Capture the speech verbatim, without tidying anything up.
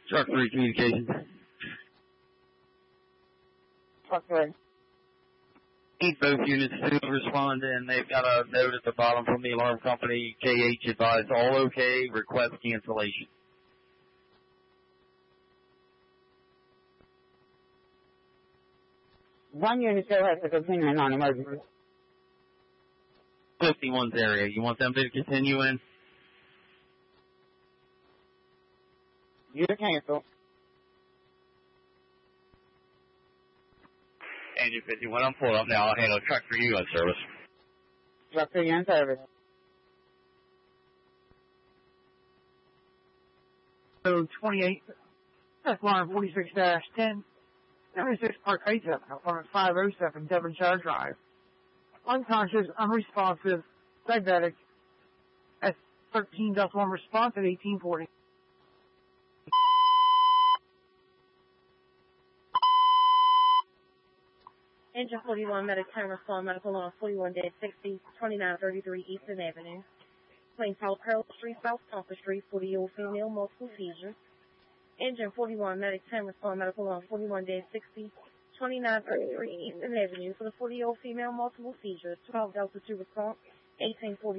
Truck three Communications. Truck three. Need both units to respond, and they've got a note at the bottom from the alarm company. K H advised all okay, request cancellation. One unit still has to continue in non-emergency. fifty-one's area. You want them to continue in? You to cancel. Engine fifty-one, I'm pulling up now. I'll handle truck for you on service. Truck three in service. So twenty-eight, that's line forty-six dash ten, seventy-six Park Heights Avenue, apartment five oh seven, Devonshire Drive. Unconscious, unresponsive, diabetic, S thirteen dash one response at eighteen forty. Engine forty-one, medic ten, respond, medical law forty-one dash sixty, twenty-nine thirty-three Eastern Avenue. Plain South Pearl Street, South Concord Street, forty-year-old female, multiple seizures. Engine forty-one, medic ten, respond, medical law forty-one dash sixty, twenty-nine thirty-three Eastern Avenue for the forty-year-old female, multiple seizures. twelve Delta two response, eighteen forty.